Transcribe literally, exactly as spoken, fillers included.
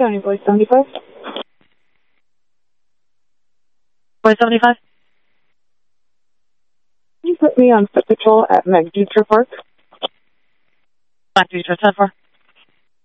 County Voice seventy-five. Voice seventy-five. Can you put me on foot patrol at McDutra Park? McDutra, ten four.